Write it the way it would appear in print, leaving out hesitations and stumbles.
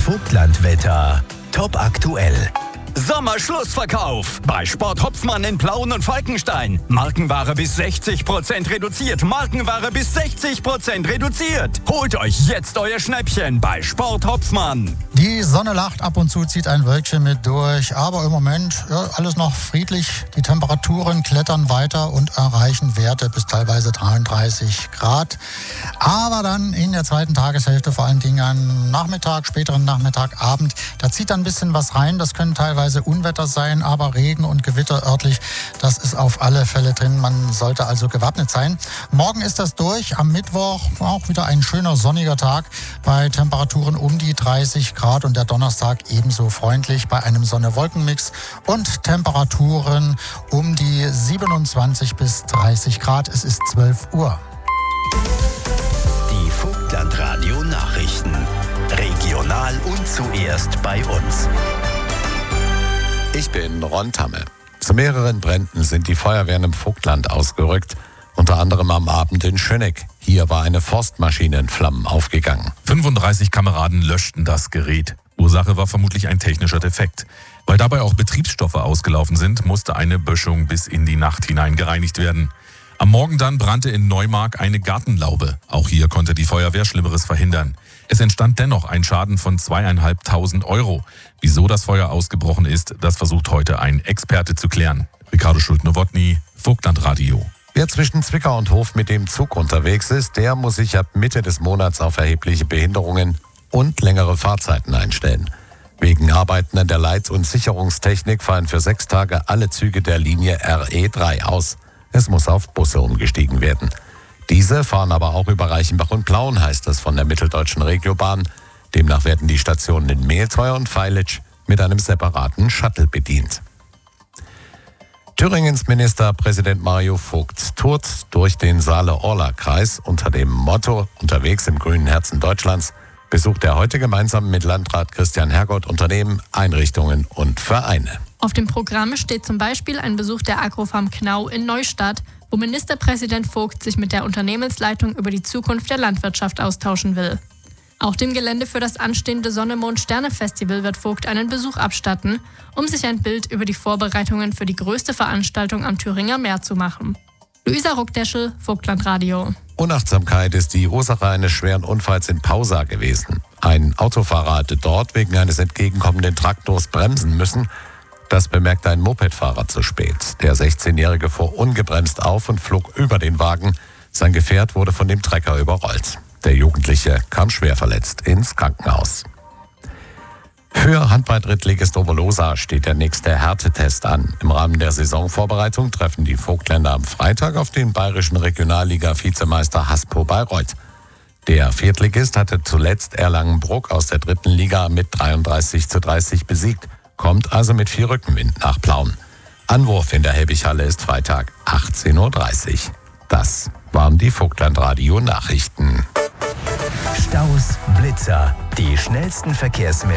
Vogtlandwetter. Top aktuell. Sommerschlussverkauf bei Sport Hopfmann in Plauen und Falkenstein. Markenware bis 60% reduziert. Markenware bis 60% reduziert. Holt euch jetzt euer Schnäppchen bei Sport Hopfmann. Die Sonne lacht, ab und zu zieht ein Wölkchen mit durch. Aber im Moment alles noch friedlich. Die Temperaturen klettern weiter und erreichen Werte bis teilweise 33 Grad. Aber dann in der zweiten Tageshälfte, vor allen Dingen am Nachmittag, späteren Nachmittag, Abend, da zieht dann ein bisschen was rein. Das können teilweise Unwetter sein, aber Regen und Gewitter örtlich, das ist auf alle Fälle drin. Man sollte also gewappnet sein. Morgen ist das durch. Am Mittwoch auch wieder ein schöner sonniger Tag bei Temperaturen um die 30 Grad und der Donnerstag ebenso freundlich bei einem Sonne-Wolken-Mix und Temperaturen um die 27 bis 30 Grad. Es ist 12 Uhr. Die Vogtlandradio Nachrichten. Regional und zuerst bei uns. Ich bin Ron Tamme. Zu mehreren Bränden sind die Feuerwehren im Vogtland ausgerückt, unter anderem am Abend in Schöneck. Hier war eine Forstmaschine in Flammen aufgegangen. 35 Kameraden löschten das Gerät. Ursache war vermutlich ein technischer Defekt. Weil dabei auch Betriebsstoffe ausgelaufen sind, musste eine Böschung bis in die Nacht hinein gereinigt werden. Am Morgen dann brannte in Neumark eine Gartenlaube. Auch hier konnte die Feuerwehr Schlimmeres verhindern. Es entstand dennoch ein Schaden von 2.500 €. Wieso das Feuer ausgebrochen ist, das versucht heute ein Experte zu klären. Ricardo Schulte-Nowotny, Vogtlandradio. Wer zwischen Zwickau und Hof mit dem Zug unterwegs ist, der muss sich ab Mitte des Monats auf erhebliche Behinderungen und längere Fahrzeiten einstellen. Wegen Arbeiten an der Leit- und Sicherungstechnik fallen für 6 Tage alle Züge der Linie RE3 aus. Es muss auf Busse umgestiegen werden. Diese fahren aber auch über Reichenbach und Plauen, heißt es von der Mitteldeutschen Regiobahn. Demnach werden die Stationen in Mehlteuer und Feilitsch mit einem separaten Shuttle bedient. Thüringens Ministerpräsident Mario Vogt tourt durch den Saale-Orla-Kreis unter dem Motto „Unterwegs im grünen Herzen Deutschlands" besucht er heute gemeinsam mit Landrat Christian Hergott Unternehmen, Einrichtungen und Vereine. Auf dem Programm steht zum Beispiel ein Besuch der Agrofarm Knau in Neustadt, wo Ministerpräsident Vogt sich mit der Unternehmensleitung über die Zukunft der Landwirtschaft austauschen will. Auch dem Gelände für das anstehende Sonne-Mond-Sterne-Festival wird Vogt einen Besuch abstatten, um sich ein Bild über die Vorbereitungen für die größte Veranstaltung am Thüringer Meer zu machen. Luisa Ruckdeschel, Vogtlandradio. Unachtsamkeit ist die Ursache eines schweren Unfalls in Pausa gewesen. Ein Autofahrer hatte dort wegen eines entgegenkommenden Traktors bremsen müssen. Das bemerkte ein Mopedfahrer zu spät. Der 16-Jährige fuhr ungebremst auf und flog über den Wagen. Sein Gefährt wurde von dem Trecker überrollt. Der Jugendliche kam schwer verletzt ins Krankenhaus. Für Handball-Drittligist Oberlosa steht der nächste Härtetest an. Im Rahmen der Saisonvorbereitung treffen die Vogtländer am Freitag auf den bayerischen Regionalliga-Vizemeister Haspo Bayreuth. Der Viertligist hatte zuletzt Erlangen-Bruck aus der 3. Liga mit 33:30 besiegt, kommt also mit 4 Rückenwind nach Plauen. Anwurf in der Helbighalle ist Freitag 18:30 Uhr. Das waren die Vogtlandradio Nachrichten. Staus, Blitzer, die schnellsten Verkehrsmeldungen